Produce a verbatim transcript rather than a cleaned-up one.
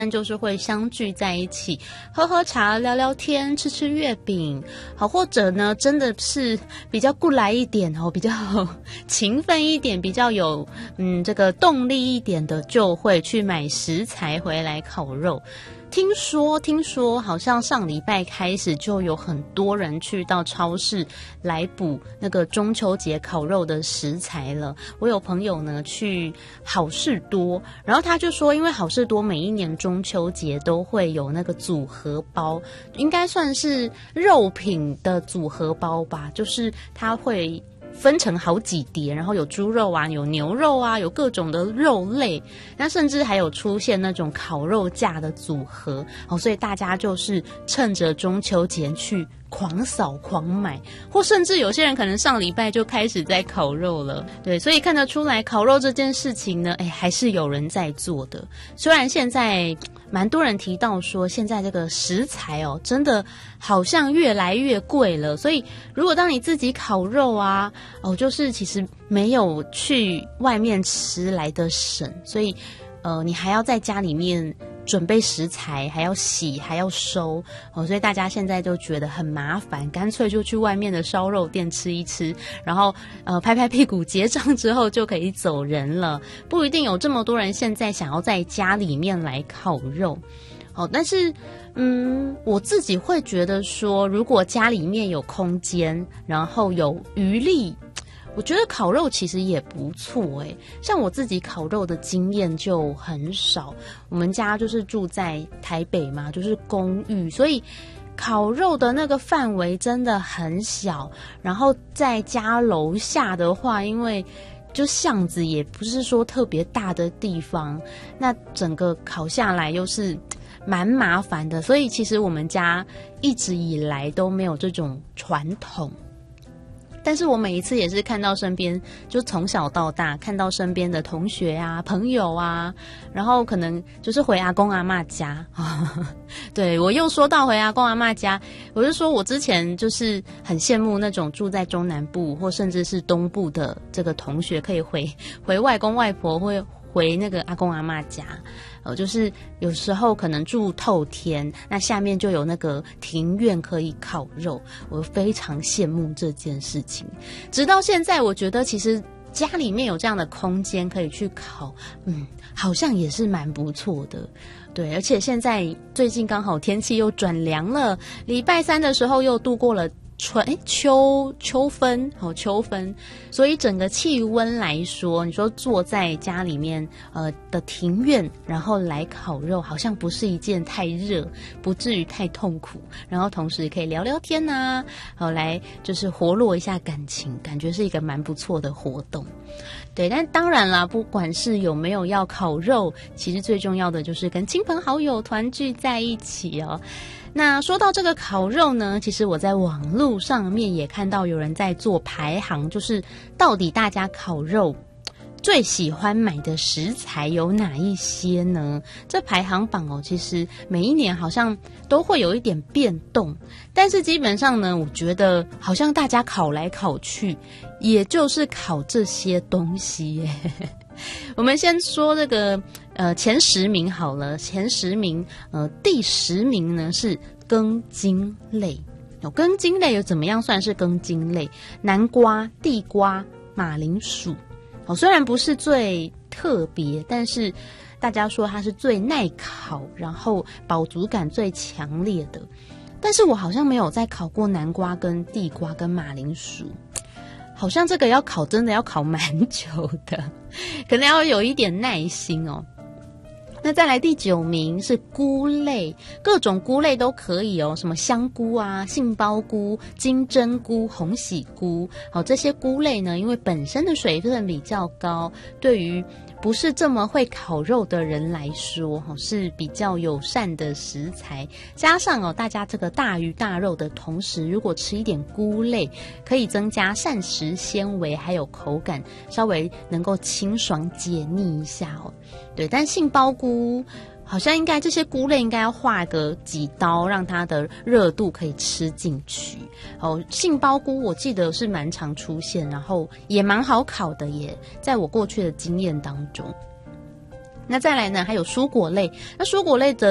就是会相聚在一起，喝喝茶、聊聊天、吃吃月饼，好，或者呢，真的是比较过来一点哦，比较勤奋一点，比较有嗯这个动力一点的，就会去买食材回来烤肉。听说听说好像上礼拜开始就有很多人去到超市来补那个中秋节烤肉的食材了。我有朋友呢去好事多，然后他就说因为好事多每一年中秋节都会有那个组合包，应该算是肉品的组合包吧，就是他会分成好几碟，然后有猪肉啊，有牛肉啊，有各种的肉类，那甚至还有出现那种烤肉架的组合，哦，所以大家就是趁着中秋节去狂扫狂买，或甚至有些人可能上礼拜就开始在烤肉了。对，所以看得出来烤肉这件事情呢，哎，还是有人在做的。虽然现在蛮多人提到说现在这个食材哦，真的好像越来越贵了，所以如果当你自己烤肉啊，哦，就是其实没有去外面吃来的省，所以呃，你还要在家里面准备食材，还要洗，还要收，哦，所以大家现在就觉得很麻烦，干脆就去外面的烧肉店吃一吃，然后呃拍拍屁股结账之后就可以走人了，不一定有这么多人现在想要在家里面来烤肉。哦，但是嗯，我自己会觉得说，如果家里面有空间，然后有余力，我觉得烤肉其实也不错诶。像我自己烤肉的经验就很少，我们家就是住在台北嘛，就是公寓，所以烤肉的那个范围真的很小，然后在家楼下的话，因为就巷子也不是说特别大的地方，那整个烤下来又是蛮麻烦的，所以其实我们家一直以来都没有这种传统。但是我每一次也是看到身边，就从小到大看到身边的同学啊、朋友啊，然后可能就是回阿公阿嬷家。对，我又说到回阿公阿嬷家，我就说我之前就是很羡慕那种住在中南部或甚至是东部的这个同学，可以回回外公外婆或回那个阿公阿嬷家。呃，就是有时候可能住透天，那下面就有那个庭院可以烤肉，我非常羡慕这件事情。直到现在，我觉得其实家里面有这样的空间可以去烤，嗯，好像也是蛮不错的。对，而且现在最近刚好天气又转凉了，礼拜三的时候又度过了春诶秋秋分，好秋分，所以整个气温来说，你说坐在家里面呃的庭院，然后来烤肉，好像不是一件太热，不至于太痛苦，然后同时可以聊聊天啊，好来就是活络一下感情，感觉是一个蛮不错的活动。对，但当然啦，不管是有没有要烤肉，其实最重要的就是跟亲朋好友团聚在一起哦。那说到这个烤肉呢，其实我在网络上面也看到有人在做排行，就是到底大家烤肉最喜欢买的食材有哪一些呢？这排行榜哦，其实每一年好像都会有一点变动，但是基本上呢，我觉得好像大家烤来烤去，也就是烤这些东西耶。我们先说这个呃前十名好了，前十名呃第十名呢是根茎类。有、哦、根茎类有怎么样算是根茎类？南瓜、地瓜、马铃薯。哦，虽然不是最特别，但是大家说它是最耐烤，然后饱足感最强烈的。但是我好像没有再烤过南瓜跟地瓜跟马铃薯。好像这个要烤真的要烤蛮久的，可能要有一点耐心哦。那再来第九名是菇类，各种菇类都可以哦，什么香菇啊、杏鲍菇、金针菇、红喜菇。好，这些菇类呢，因为本身的水分比较高，对于不是这么会烤肉的人来说，是比较友善的食材。加上哦，大家这个大鱼大肉的同时，如果吃一点菇类，可以增加膳食纤维，还有口感，稍微能够清爽解腻一下哦。对，但杏鲍菇好像应该这些菇类应该要划个几刀，让它的热度可以吃进去。哦，杏鲍菇我记得是蛮常出现，然后也蛮好烤的耶，在我过去的经验当中。 那再来呢，还有蔬果类，那蔬果类的